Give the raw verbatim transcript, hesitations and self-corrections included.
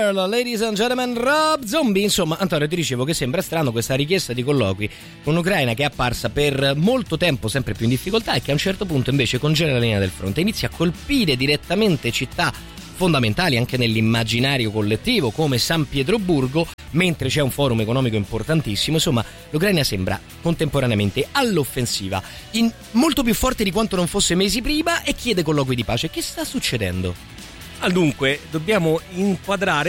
Girl, ladies and gentlemen, Rob Zombie. Insomma, Antonio, ti dicevo che sembra strano questa richiesta di colloqui con un'Ucraina che è apparsa per molto tempo sempre più in difficoltà e che a un certo punto invece congela la linea del fronte, inizia a colpire direttamente città fondamentali anche nell'immaginario collettivo come San Pietroburgo, mentre c'è un forum economico importantissimo. Insomma, l'Ucraina sembra contemporaneamente all'offensiva, in molto più forte di quanto non fosse mesi prima, e chiede colloqui di pace. Che sta succedendo? Ah, dunque, dobbiamo inquadrare